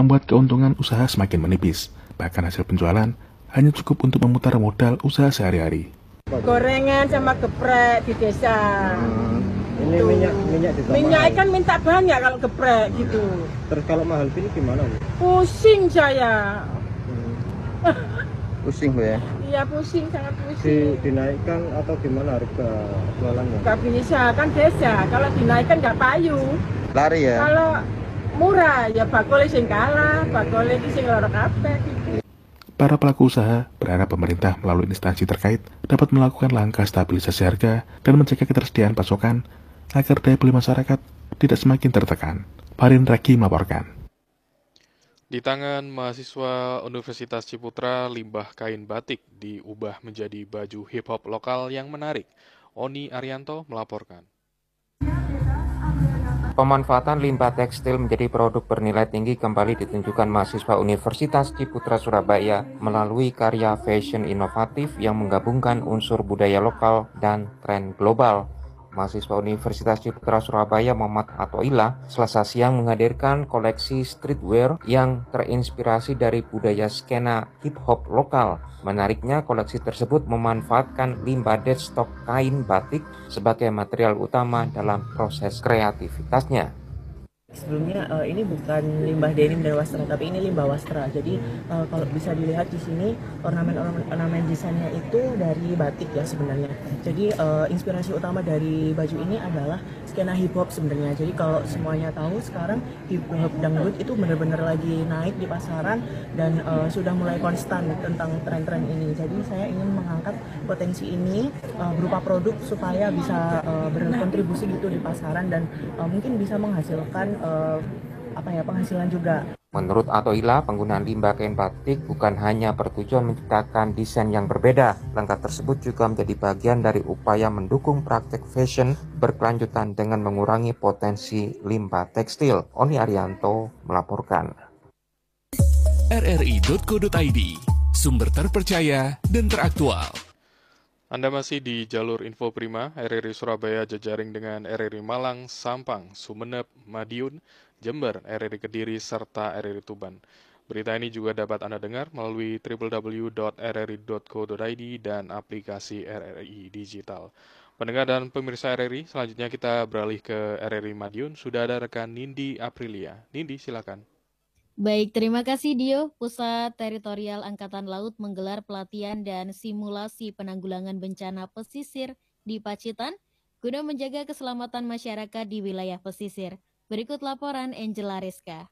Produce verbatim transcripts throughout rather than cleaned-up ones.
membuat keuntungan usaha semakin menipis. Bahkan hasil penjualan hanya cukup untuk memutar modal usaha sehari-hari. Gorengan sama geprek di desa. Hmm. Ini Tuh. minyak minyak juga Minyak mahal. kan minta banyak kalau geprek gitu. Terus kalau mahal gini gimana, Bu? Pusing saya. Hmm. Pusing, Bu ya? Iya pusing, sangat Di, pusing. dinaikkan atau gimana harga jualannya? Gak bisa, kan desa. Kalau dinaikkan gak payu. Lari ya? Kalau murah ya bakole sing kalah, bakole iki sing lara kabeh gitu. Para pelaku usaha berharap pemerintah melalui instansi terkait dapat melakukan langkah stabilisasi harga dan mencegah ketersediaan pasokan agar daya beli masyarakat tidak semakin tertekan. Farin Raki melaporkan. Di tangan mahasiswa Universitas Ciputra, limbah kain batik diubah menjadi baju hip-hop lokal yang menarik. Oni Arianto melaporkan. Pemanfaatan limbah tekstil menjadi produk bernilai tinggi kembali ditunjukkan mahasiswa Universitas Ciputra Surabaya melalui karya fashion inovatif yang menggabungkan unsur budaya lokal dan tren global. Mahasiswa Universitas Ciputra Surabaya Muhammad Atoila Selasa siang menghadirkan koleksi streetwear yang terinspirasi dari budaya skena hip-hop lokal. Menariknya, koleksi tersebut memanfaatkan limbah deadstock kain batik sebagai material utama dalam proses kreativitasnya. Sebelumnya uh, ini bukan limbah denim dan wastra, tapi ini limbah wastra. Jadi uh, kalau bisa dilihat di sini ornamen-ornamen desainnya itu dari batik ya sebenarnya. Jadi uh, inspirasi utama dari baju ini adalah skena hip hop sebenarnya. Jadi kalau semuanya tahu sekarang hip hop dangdut itu benar-benar lagi naik di pasaran dan uh, sudah mulai konstan tentang tren-tren ini. Jadi saya ingin mengangkat potensi ini uh, berupa produk supaya bisa uh, berkontribusi gitu di pasaran dan uh, mungkin bisa menghasilkan Uh, apa ya penghasilan juga. Menurut Atoila, penggunaan limbah kain batik bukan hanya bertujuan menciptakan desain yang berbeda. Langkah tersebut juga menjadi bagian dari upaya mendukung praktek fashion berkelanjutan dengan mengurangi potensi limbah tekstil. Oni Arianto melaporkan. R R I titik co titik I D, sumber terpercaya dan teraktual. Anda masih di jalur Info Prima, R R I Surabaya jejaring dengan R R I Malang, Sampang, Sumeneb, Madiun, Jember, R R I Kediri, serta R R I Tuban. Berita ini juga dapat Anda dengar melalui w w w titik r r i titik co titik i d dan aplikasi R R I Digital. Pendengar dan pemirsa R R I, selanjutnya kita beralih ke R R I Madiun. Sudah ada rekan Nindi Aprilia. Nindi, silakan. Baik, terima kasih Dio. Pusat Teritorial Angkatan Laut menggelar pelatihan dan simulasi penanggulangan bencana pesisir di Pacitan guna menjaga keselamatan masyarakat di wilayah pesisir. Berikut laporan Angela Rizka.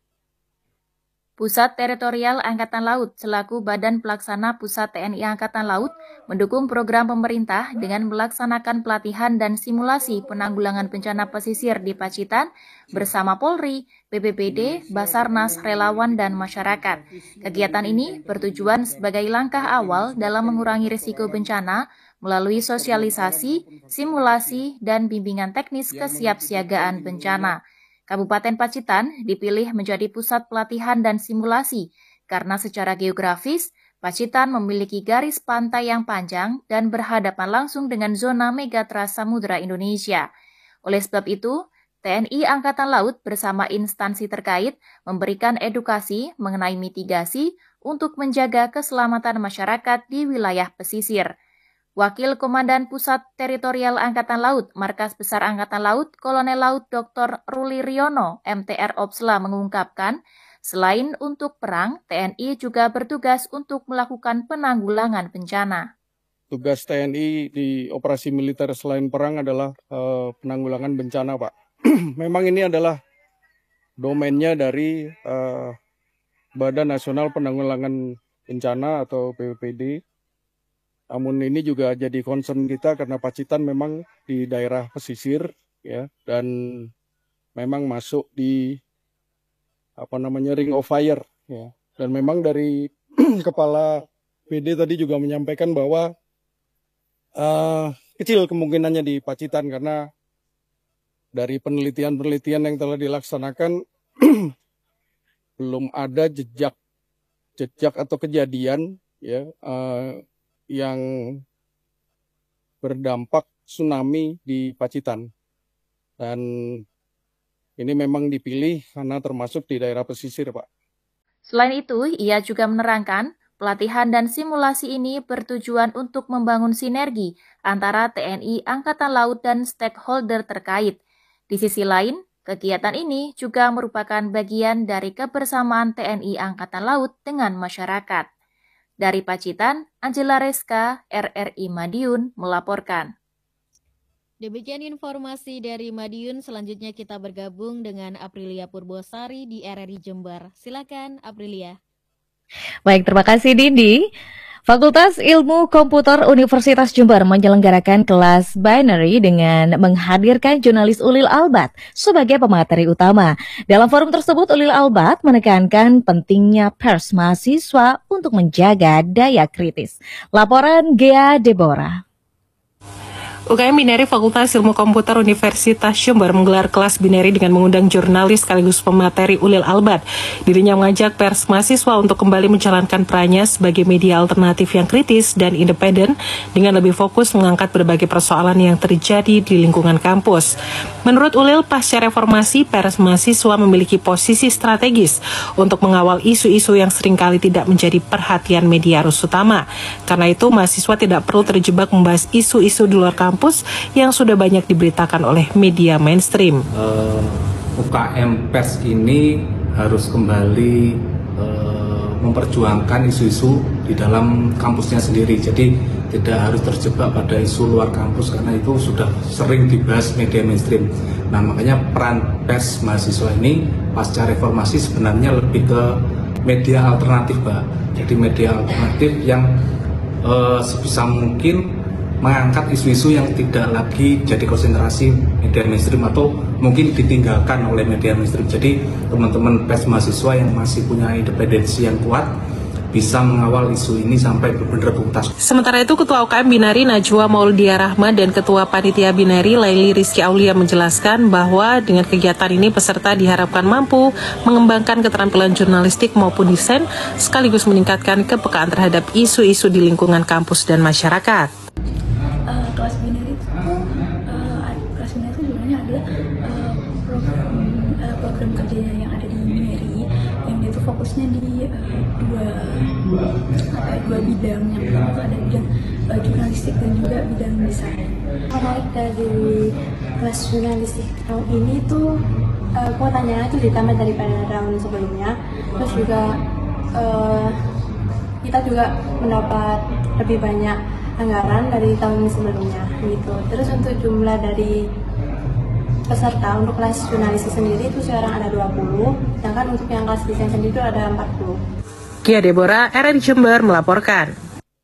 Pusat Teritorial Angkatan Laut selaku Badan Pelaksana Pusat T N I Angkatan Laut mendukung program pemerintah dengan melaksanakan pelatihan dan simulasi penanggulangan bencana pesisir di Pacitan bersama Polri, B P B D, Basarnas, relawan, dan masyarakat. Kegiatan ini bertujuan sebagai langkah awal dalam mengurangi risiko bencana melalui sosialisasi, simulasi, dan bimbingan teknis kesiapsiagaan bencana. Kabupaten Pacitan dipilih menjadi pusat pelatihan dan simulasi karena secara geografis, Pacitan memiliki garis pantai yang panjang dan berhadapan langsung dengan zona megatrust Samudra Indonesia. Oleh sebab itu, T N I Angkatan Laut bersama instansi terkait memberikan edukasi mengenai mitigasi untuk menjaga keselamatan masyarakat di wilayah pesisir. Wakil Komandan Pusat Teritorial Angkatan Laut, Markas Besar Angkatan Laut, Kolonel Laut Doktor Ruli Riono, M T R Opsla mengungkapkan, selain untuk perang, T N I juga bertugas untuk melakukan penanggulangan bencana. Tugas T N I di operasi militer selain perang adalah uh, penanggulangan bencana, Pak. Memang ini adalah domainnya dari uh, Badan Nasional Penanggulangan Bencana atau B P B D. Namun ini juga jadi concern kita karena Pacitan memang di daerah pesisir ya dan memang masuk di apa namanya ring of fire ya. Dan memang dari kepala B D tadi juga menyampaikan bahwa uh, kecil kemungkinannya di Pacitan karena dari penelitian-penelitian yang telah dilaksanakan belum ada jejak jejak atau kejadian ya uh, yang berdampak tsunami di Pacitan. Dan ini memang dipilih karena termasuk di daerah pesisir, Pak. Selain itu, ia juga menerangkan pelatihan dan simulasi ini bertujuan untuk membangun sinergi antara T N I Angkatan Laut dan stakeholder terkait. Di sisi lain, kegiatan ini juga merupakan bagian dari kebersamaan T N I Angkatan Laut dengan masyarakat. Dari Pacitan, Angela Reska, R R I Madiun, melaporkan. Demikian informasi dari Madiun. Selanjutnya kita bergabung dengan Aprilia Purbosari di R R I Jember. Silakan Aprilia. Baik, terima kasih Dindi. Fakultas Ilmu Komputer Universitas Jember menyelenggarakan kelas binary dengan menghadirkan jurnalis Ulil Albad sebagai pemateri utama. Dalam forum tersebut, Ulil Albad menekankan pentingnya pers mahasiswa untuk menjaga daya kritis. Laporan Gea Deborah. U K M Binary Fakultas Ilmu Komputer Universitas Jember menggelar kelas binary dengan mengundang jurnalis sekaligus pemateri Ulil Albad. Dirinya mengajak pers mahasiswa untuk kembali menjalankan perannya sebagai media alternatif yang kritis dan independen dengan lebih fokus mengangkat berbagai persoalan yang terjadi di lingkungan kampus. Menurut Ulil, pasca reformasi, pers mahasiswa memiliki posisi strategis untuk mengawal isu-isu yang seringkali tidak menjadi perhatian media arus utama. Karena itu, mahasiswa tidak perlu terjebak membahas isu-isu di luar kampus kampus yang sudah banyak diberitakan oleh media mainstream. Uh, U K M Pers ini harus kembali uh, memperjuangkan isu-isu di dalam kampusnya sendiri. Jadi tidak harus terjebak pada isu luar kampus karena itu sudah sering dibahas media mainstream. Nah, makanya peran pers mahasiswa ini pasca reformasi sebenarnya lebih ke media alternatif, Pak. Jadi media alternatif yang uh, sebisa mungkin mengangkat isu-isu yang tidak lagi jadi konsentrasi media mainstream atau mungkin ditinggalkan oleh media mainstream. Jadi teman-teman pers mahasiswa yang masih punya independensi yang kuat bisa mengawal isu ini sampai benar-benar tuntas. Sementara itu, Ketua U K M Binary Najwa Maulidia Rahma dan Ketua Panitia Binary Laili Rizky Aulia menjelaskan bahwa dengan kegiatan ini peserta diharapkan mampu mengembangkan keterampilan jurnalistik maupun desain sekaligus meningkatkan kepekaan terhadap isu-isu di lingkungan kampus dan masyarakat. Uh, kelas binary itu uh, kelas binary itu sebenarnya adalah uh, program uh, program kerja yang ada di binary yang itu fokusnya di uh, dua apa ya, dua bidang. Yang pertama itu ada bidang uh, jurnalistik dan juga bidang desain. Menarik dari kelas jurnalistik tahun ini tuh uh, kuotanya itu ditambah daripada tahun sebelumnya. Terus juga uh, kita juga mendapat lebih banyak anggaran dari tahun sebelumnya gitu. Terus untuk jumlah dari peserta untuk kelas jurnalistik sendiri itu sekarang ada dua puluh, sedangkan untuk yang kelas desain sendiri itu ada empat puluh. Kia Deborah, R R I Jember melaporkan.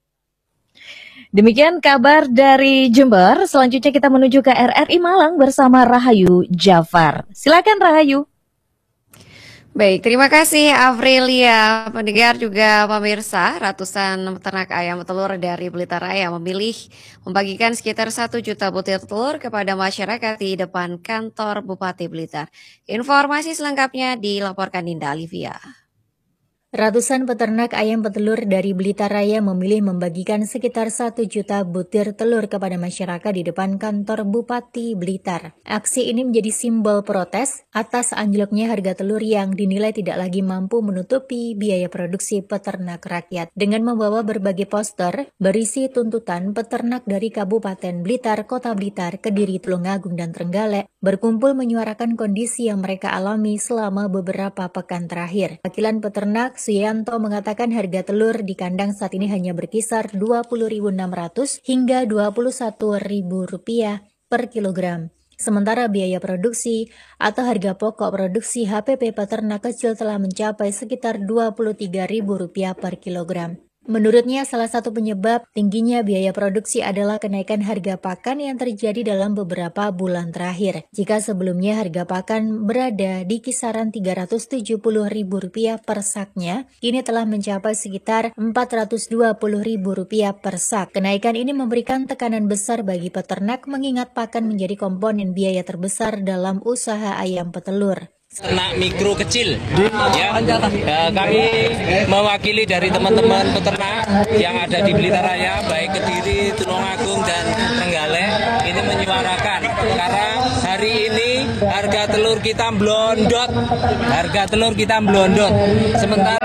Demikian kabar dari Jember. Selanjutnya kita menuju ke R R I Malang bersama Rahayu Jafar. Silakan Rahayu. Baik, terima kasih Aprilia. Pendengar juga pemirsa, ratusan peternak ayam telur dari Blitar Raya memilih membagikan sekitar satu juta butir telur kepada masyarakat di depan kantor Bupati Blitar. Informasi selengkapnya dilaporkan Dinda Olivia. Ratusan peternak ayam petelur dari Blitar Raya memilih membagikan sekitar satu juta butir telur kepada masyarakat di depan kantor Bupati Blitar. Aksi ini menjadi simbol protes atas anjloknya harga telur yang dinilai tidak lagi mampu menutupi biaya produksi peternak rakyat. Dengan membawa berbagai poster berisi tuntutan peternak dari Kabupaten Blitar, Kota Blitar, Kediri, Tulungagung, dan Trenggalek berkumpul menyuarakan kondisi yang mereka alami selama beberapa pekan terakhir. Wakilan peternak Suyanto mengatakan harga telur di kandang saat ini hanya berkisar dua puluh ribu enam ratus hingga dua puluh satu ribu rupiah per kilogram. Sementara biaya produksi atau harga pokok produksi H P P peternak kecil telah mencapai sekitar dua puluh tiga ribu rupiah per kilogram. Menurutnya, salah satu penyebab tingginya biaya produksi adalah kenaikan harga pakan yang terjadi dalam beberapa bulan terakhir. Jika sebelumnya harga pakan berada di kisaran tiga ratus tujuh puluh ribu rupiah per saknya, kini telah mencapai sekitar empat ratus dua puluh ribu rupiah per sak. Kenaikan ini memberikan tekanan besar bagi peternak mengingat pakan menjadi komponen biaya terbesar dalam usaha ayam petelur. Ternak mikro kecil, ya. ya kami mewakili dari teman-teman peternak yang ada di Blitar Raya, baik Kediri, Tulungagung, dan Trenggalek, ini menyuarakan karena hari ini harga telur kita blondot, harga telur kita blondot. Sementara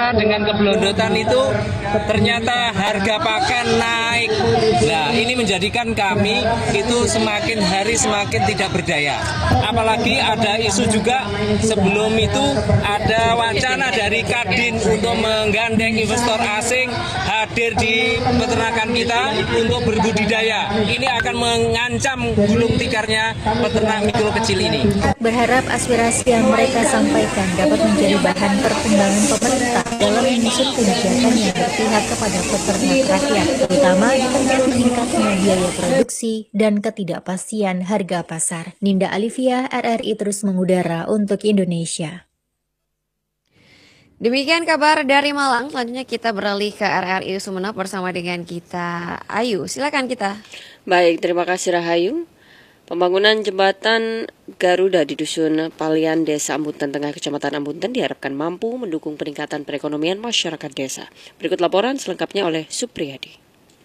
sementara dengan keblondotan itu ternyata harga pakan naik. Nah, ini menjadikan kami itu semakin hari semakin tidak berdaya. Apalagi ada isu juga sebelum itu ada wacana dari Kadin untuk menggandeng investor asing hadir di peternakan kita untuk berbudidaya. Ini akan mengancam gulung tikarnya peternak mikro kecil ini. Berharap aspirasi yang mereka sampaikan dapat menjadi bahan pertimbangan pemerintah dalam menyusun kebijakan yang berpihak kepada peternak rakyat, terutama di tengah meningkatnya biaya produksi dan ketidakpastian harga pasar. Ninda Alivia, R R I terus mengudara untuk Indonesia. Demikian kabar dari Malang. Selanjutnya kita beralih ke R R I Sumeneb bersama dengan kita Ayu. Silakan kita. Baik, terima kasih Rahayu. Pembangunan jembatan Garuda di Dusun Palian, Desa Ambunten Tengah, Kecamatan Ambunten diharapkan mampu mendukung peningkatan perekonomian masyarakat desa. Berikut laporan selengkapnya oleh Supriyadi.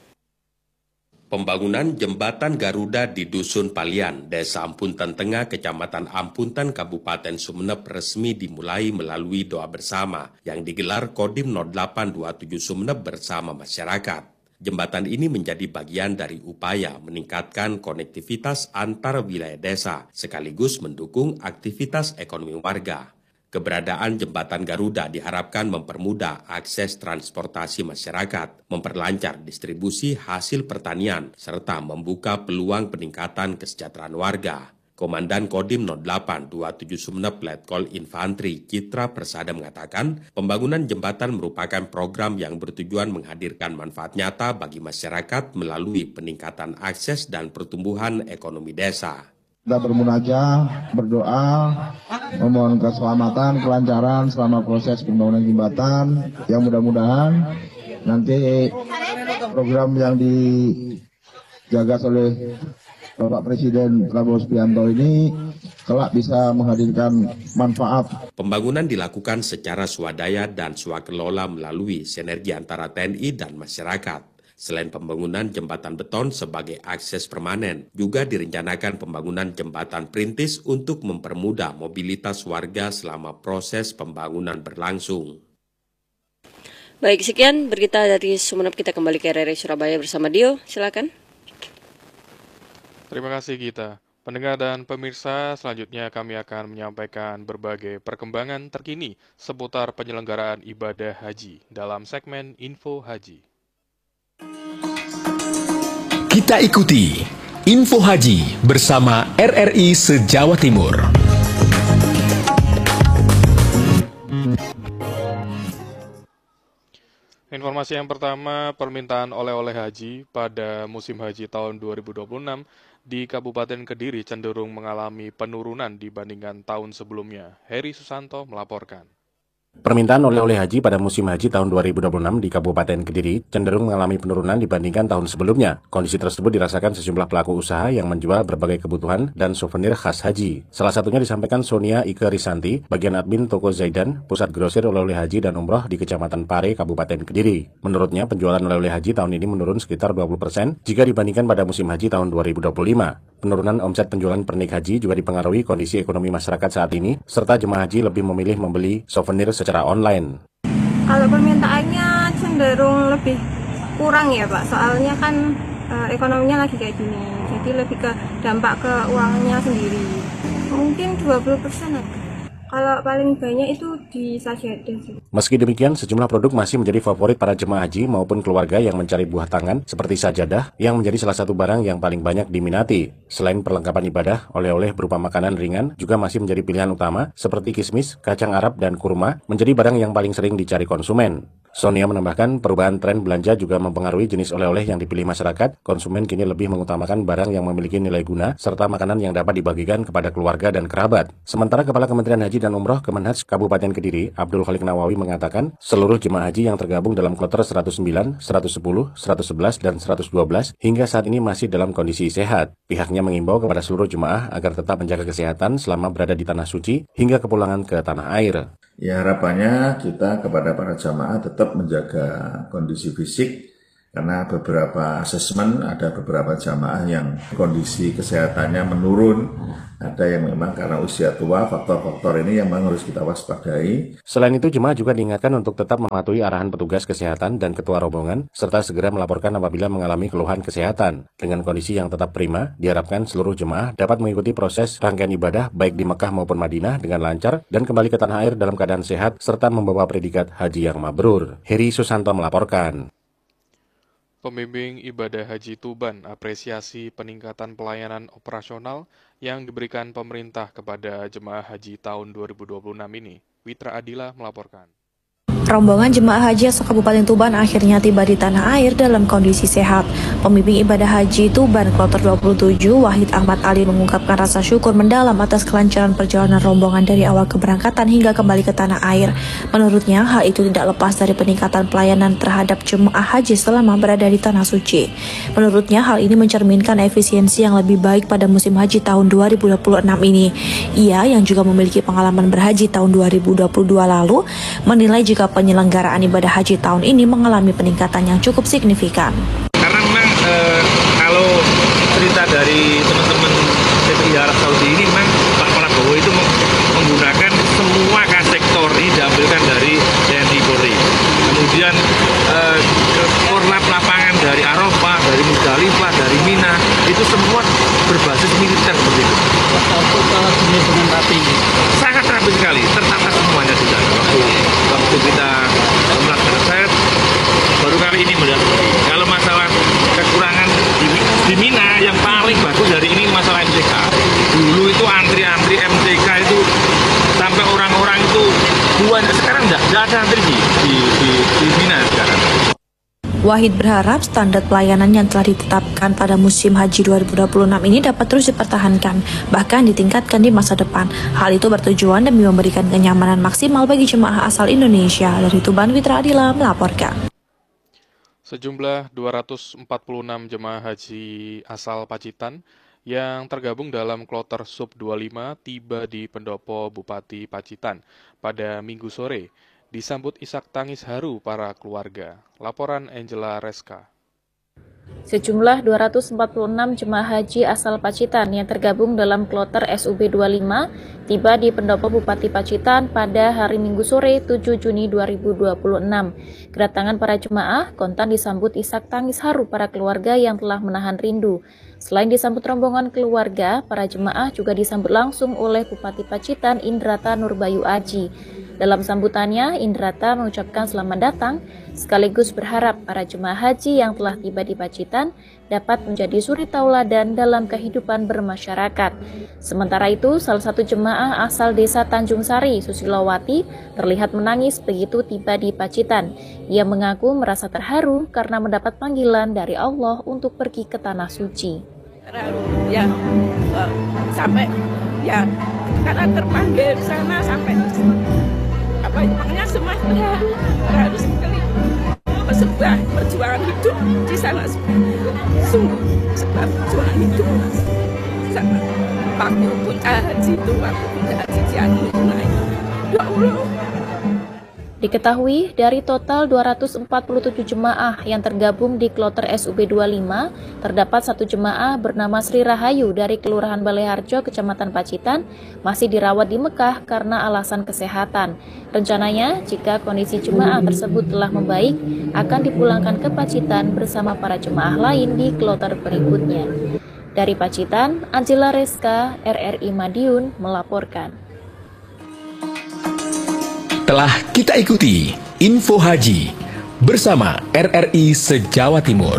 Pembangunan jembatan Garuda di Dusun Palian, Desa Ambunten Tengah, Kecamatan Ambunten, Kabupaten Sumeneb resmi dimulai melalui doa bersama yang digelar Kodim nol delapan dua tujuh Sumeneb bersama masyarakat. Jembatan ini menjadi bagian dari upaya meningkatkan konektivitas antar wilayah desa, sekaligus mendukung aktivitas ekonomi warga. Keberadaan jembatan Garuda diharapkan mempermudah akses transportasi masyarakat, memperlancar distribusi hasil pertanian, serta membuka peluang peningkatan kesejahteraan warga. Komandan Kodim nol delapan dua tujuh Sumeneb Letkol Infantri Citra Persada mengatakan, pembangunan jembatan merupakan program yang bertujuan menghadirkan manfaat nyata bagi masyarakat melalui peningkatan akses dan pertumbuhan ekonomi desa. Kita bermunajat, berdoa, memohon keselamatan, kelancaran selama proses pembangunan jembatan, yang mudah-mudahan nanti program yang digagas oleh Bapak Presiden Prabowo Subianto ini kelak bisa menghadirkan manfaat. Pembangunan dilakukan secara swadaya dan swakelola melalui sinergi antara T N I dan masyarakat. Selain pembangunan jembatan beton sebagai akses permanen, juga direncanakan pembangunan jembatan perintis untuk mempermudah mobilitas warga selama proses pembangunan berlangsung. Baik, sekian berita dari Sumeneb. Kita kembali ke R R I Surabaya bersama Dio. Silakan. Terima kasih Gita. Pendengar dan pemirsa, selanjutnya kami akan menyampaikan berbagai perkembangan terkini seputar penyelenggaraan ibadah haji dalam segmen Info Haji. Kita ikuti Info Haji bersama R R I se-Jawa Timur. Informasi yang pertama, permintaan oleh-oleh haji pada musim haji tahun dua ribu dua puluh enam di Kabupaten Kediri cenderung mengalami penurunan dibandingkan tahun sebelumnya. Heri Susanto melaporkan. Permintaan oleh-oleh haji pada musim haji tahun dua ribu dua puluh enam di Kabupaten Kediri cenderung mengalami penurunan dibandingkan tahun sebelumnya. Kondisi tersebut dirasakan sejumlah pelaku usaha yang menjual berbagai kebutuhan dan souvenir khas haji. Salah satunya disampaikan Sonia Ike Risanti, bagian admin toko Zaidan, pusat grosir oleh-oleh haji dan umroh di Kecamatan Pare, Kabupaten Kediri. Menurutnya, penjualan oleh-oleh haji tahun ini menurun sekitar dua puluh persen jika dibandingkan pada musim haji tahun dua ribu dua puluh lima. Penurunan omset penjualan pernik haji juga dipengaruhi kondisi ekonomi masyarakat saat ini, serta jemaah haji lebih memilih membeli souvenir secara online. Kalau permintaannya cenderung lebih kurang ya Pak, soalnya kan e, ekonominya lagi kayak gini, jadi lebih ke dampak ke uangnya sendiri. Mungkin dua puluh persen ada. Kalau paling banyak itu di sajadah sih. Meski demikian, sejumlah produk masih menjadi favorit para jemaah haji maupun keluarga yang mencari buah tangan seperti sajadah yang menjadi salah satu barang yang paling banyak diminati. Selain perlengkapan ibadah, oleh-oleh berupa makanan ringan juga masih menjadi pilihan utama seperti kismis, kacang Arab, dan kurma menjadi barang yang paling sering dicari konsumen. Sonia menambahkan perubahan tren belanja juga mempengaruhi jenis oleh-oleh yang dipilih masyarakat. Konsumen kini lebih mengutamakan barang yang memiliki nilai guna serta makanan yang dapat dibagikan kepada keluarga dan kerabat. Sementara Kepala Kementerian Haji dan Umroh Kemenhaj Kabupaten Kediri, Abdul Khalik Nawawi mengatakan seluruh jemaah haji yang tergabung dalam kloter seratus sembilan, seratus sepuluh, seratus sebelas, dan seratus dua belas hingga saat ini masih dalam kondisi sehat. Pihaknya mengimbau kepada seluruh jemaah agar tetap menjaga kesehatan selama berada di Tanah Suci hingga kepulangan ke tanah air. Ya, harapannya kita kepada para jamaah tetap menjaga kondisi fisik Karena beberapa asesmen ada beberapa jamaah yang kondisi kesehatannya menurun, ada yang memang karena usia tua, faktor-faktor ini yang memang harus kita waspadai. Selain itu, jemaah juga diingatkan untuk tetap mematuhi arahan petugas kesehatan dan ketua rombongan, serta segera melaporkan apabila mengalami keluhan kesehatan. Dengan kondisi yang tetap prima, diharapkan seluruh jemaah dapat mengikuti proses rangkaian ibadah baik di Mekah maupun Madinah dengan lancar dan kembali ke tanah air dalam keadaan sehat serta membawa predikat haji yang mabrur. Heri Susanto melaporkan. Pembimbing ibadah haji Tuban apresiasi peningkatan pelayanan operasional yang diberikan pemerintah kepada jemaah haji tahun dua ribu dua puluh enam ini. Witra Adila melaporkan. Rombongan jemaah haji asal Kabupaten Tuban akhirnya tiba di tanah air dalam kondisi sehat. Pembimbing ibadah haji Tuban Kloter dua puluh tujuh, Wahid Ahmad Ali mengungkapkan rasa syukur mendalam atas kelancaran perjalanan rombongan dari awal keberangkatan hingga kembali ke tanah air. Menurutnya, hal itu tidak lepas dari peningkatan pelayanan terhadap jemaah haji selama berada di tanah suci. Menurutnya, hal ini mencerminkan efisiensi yang lebih baik pada musim haji tahun dua ribu dua puluh enam ini. Ia yang juga memiliki pengalaman berhaji tahun dua ribu dua puluh dua lalu, menilai jika penyelenggaraan ibadah haji tahun ini mengalami peningkatan yang cukup signifikan. Karena memang e, kalau cerita dari teman-teman P P I Arab Saudi ini memang Pak Prabowo itu menggunakan semua sektor ini diambilkan dari T N I Polri. Kemudian e, korlap lapangan dari Arafah, dari Musdalifah, dari Mina, itu semua berbasis militer seperti itu. Dengan rapi. Sangat rapi sekali, tertata semuanya di sana. Waktu, waktu kita melaksanakan, saya baru kali ini melihat. Kalau masalah kekurangan di, di Mina, yang paling bagus dari ini masalah M C K. Dulu itu antri-antri M C K itu sampai orang-orang itu buan. Sekarang enggak, enggak ada antri di, di, di, di Mina sekarang. Wahid berharap standar pelayanan yang telah ditetapkan pada musim haji dua ribu dua puluh enam ini dapat terus dipertahankan, bahkan ditingkatkan di masa depan. Hal itu bertujuan demi memberikan kenyamanan maksimal bagi jemaah asal Indonesia. Dari Tuban, Witra Adila melaporkan. Sejumlah dua ratus empat puluh enam jemaah haji asal Pacitan yang tergabung dalam kloter Sub dua puluh lima tiba di Pendopo Bupati Pacitan pada Minggu sore. Disambut isak tangis haru para keluarga. Laporan Angela Reska. Sejumlah dua ratus empat puluh enam jemaah haji asal Pacitan yang tergabung dalam kloter S U B dua puluh lima tiba di Pendopo Bupati Pacitan pada hari Minggu sore tujuh Juni dua ribu dua puluh enam. Kedatangan para jemaah kontan disambut isak tangis haru para keluarga yang telah menahan rindu. Selain disambut rombongan keluarga, para jemaah juga disambut langsung oleh Bupati Pacitan Indrata Nurbayu Aji. Dalam sambutannya, Indrata mengucapkan selamat datang, sekaligus berharap para jemaah haji yang telah tiba di Pacitan dapat menjadi suri tauladan dalam kehidupan bermasyarakat. Sementara itu, salah satu jemaah asal desa Tanjung Sari, Susilowati, terlihat menangis begitu tiba di Pacitan. Ia mengaku merasa terharu karena mendapat panggilan dari Allah untuk pergi ke Tanah Suci. Ya, sampai ya karena terpanggil di sana sampai apa makanya semua terharu terharu sekali sebuah perjuangan hidup di sana sungguh sebuah perjuangan hidup sangat waktu puncak haji itu waktu puncak haji Cianjur naik ya Allah. Diketahui dari total dua ratus empat puluh tujuh jemaah yang tergabung di kloter S U B dua puluh lima, terdapat satu jemaah bernama Sri Rahayu dari Kelurahan Baleharjo, Kecamatan Pacitan, masih dirawat di Mekah karena alasan kesehatan. Rencananya, jika kondisi jemaah tersebut telah membaik, akan dipulangkan ke Pacitan bersama para jemaah lain di kloter berikutnya. Dari Pacitan, Angela Reska, R R I Madiun, melaporkan. Telah kita ikuti Info Haji bersama R R I se-Jawa Timur.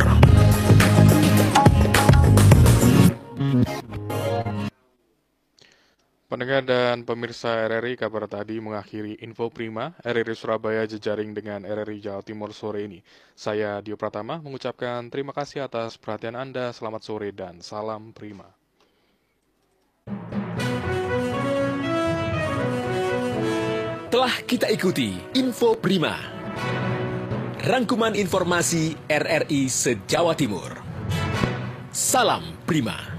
Pendengar dan pemirsa R R I, kabar tadi mengakhiri Info Prima R R I Surabaya jejaring dengan R R I Jawa Timur sore ini. Saya Dio Pratama mengucapkan terima kasih atas perhatian Anda, selamat sore dan salam Prima. Telah kita ikuti Info Prima, rangkuman informasi R R I se-Jawa Timur. Salam Prima.